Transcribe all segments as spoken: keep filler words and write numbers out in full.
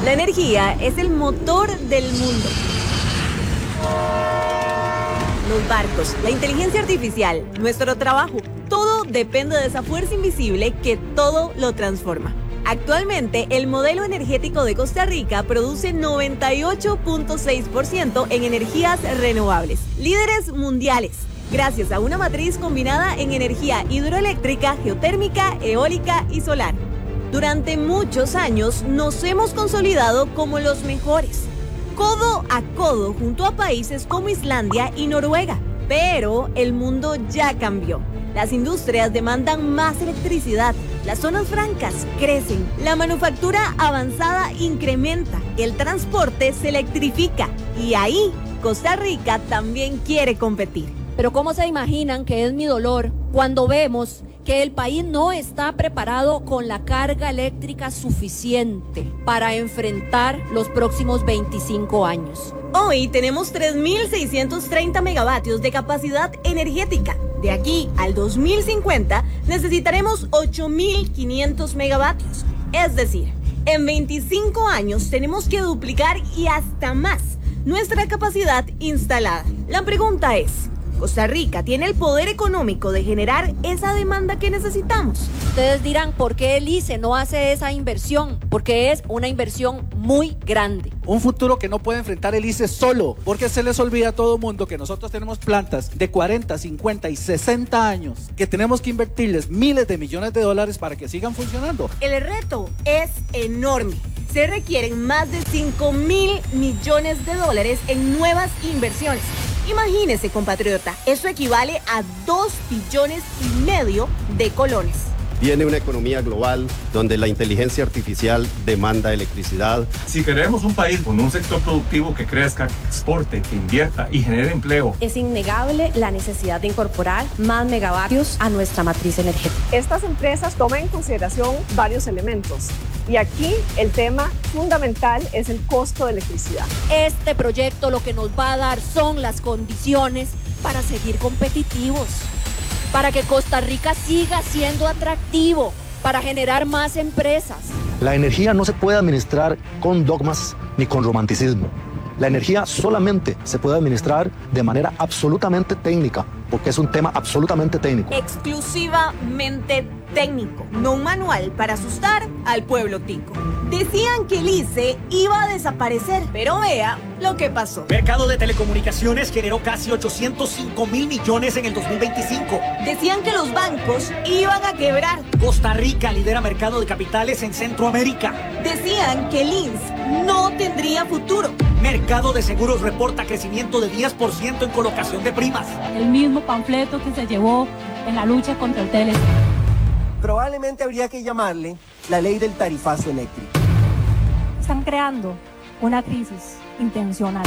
La energía es el motor del mundo. Los barcos, la inteligencia artificial, nuestro trabajo, todo depende de esa fuerza invisible que todo lo transforma. Actualmente, el modelo energético de Costa Rica produce noventa y ocho punto seis por ciento en energías renovables, líderes mundiales, gracias a una matriz combinada en energía hidroeléctrica, geotérmica, eólica y solar. Durante muchos años nos hemos consolidado como los mejores, codo a codo junto a países como Islandia y Noruega. Pero el mundo ya cambió. Las industrias demandan más electricidad, las zonas francas crecen, la manufactura avanzada incrementa, el transporte se electrifica y ahí Costa Rica también quiere competir. Pero ¿cómo se imaginan que es mi dolor cuando vemos que el país no está preparado con la carga eléctrica suficiente para enfrentar los próximos veinticinco años? Hoy tenemos tres mil seiscientos treinta megavatios de capacidad energética. De aquí al dos mil cincuenta necesitaremos ocho mil quinientos megavatios. Es decir, en veinticinco años tenemos que duplicar y hasta más nuestra capacidad instalada. La pregunta es, ¿Costa Rica tiene el poder económico de generar esa demanda que necesitamos? Ustedes dirán, ¿por qué el I C E no hace esa inversión? Porque es una inversión muy grande. Un futuro que no puede enfrentar el I C E solo, porque se les olvida a todo el mundo que nosotros tenemos plantas de cuarenta, cincuenta y sesenta años, que tenemos que invertirles miles de millones de dólares para que sigan funcionando. El reto es enorme. Se requieren más de cinco mil millones de dólares en nuevas inversiones. Imagínese, compatriota, eso equivale a dos billones y medio de colones. Viene una economía global donde la inteligencia artificial demanda electricidad. Si queremos un país con un sector productivo que crezca, que exporte, que invierta y genere empleo. Es innegable la necesidad de incorporar más megavatios a nuestra matriz energética. Estas empresas toman en consideración varios elementos. Y aquí el tema fundamental es el costo de electricidad. Este proyecto lo que nos va a dar son las condiciones para seguir competitivos, para que Costa Rica siga siendo atractivo, para generar más empresas. La energía no se puede administrar con dogmas ni con romanticismo. La energía solamente se puede administrar de manera absolutamente técnica, porque es un tema absolutamente técnico. Exclusivamente técnico, no un manual para asustar al pueblo tico. Decían que el I C E iba a desaparecer, pero vea lo que pasó. Mercado de telecomunicaciones generó casi ochocientos cinco mil millones en el dos mil veinticinco. Decían que los bancos iban a quebrar. Costa Rica lidera mercado de capitales en Centroamérica. Decían que el I N S no tendría futuro. Mercado de seguros reporta crecimiento de diez por ciento en colocación de primas. El mismo panfleto que se llevó en la lucha contra el T L C. Probablemente habría que llamarle la ley del tarifazo eléctrico. Están creando una crisis intencional.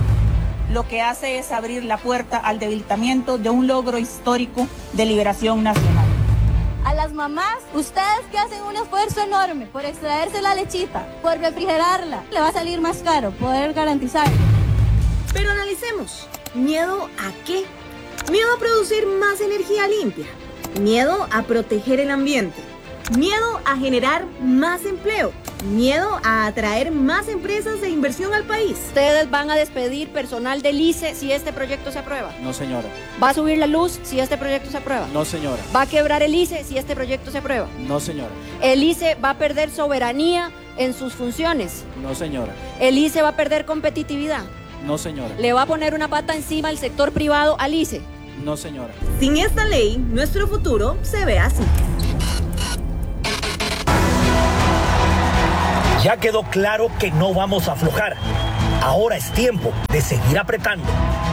Lo que hace es abrir la puerta al debilitamiento de un logro histórico de liberación nacional. A las mamás, ustedes que hacen un esfuerzo enorme por extraerse la lechita, por refrigerarla, le va a salir más caro poder garantizarlo. Pero analicemos, ¿miedo a qué? Miedo a producir más energía limpia, miedo a proteger el ambiente, miedo a generar más empleo, miedo a atraer más empresas de inversión al país. ¿Ustedes van a despedir personal del I C E si este proyecto se aprueba? No, señora. ¿Va a subir la luz si este proyecto se aprueba? No, señora. ¿Va a quebrar el I C E si este proyecto se aprueba? No, señora. ¿El I C E va a perder soberanía en sus funciones? No, señora. ¿El I C E va a perder competitividad? No, señora. ¿Le va a poner una pata encima al sector privado al I C E? No, señora. Sin esta ley, nuestro futuro se ve así. Ya quedó claro que no vamos a aflojar. Ahora es tiempo de seguir apretando.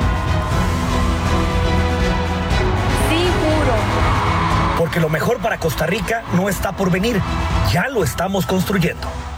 Sí, juro. Porque lo mejor para Costa Rica no está por venir. Ya lo estamos construyendo.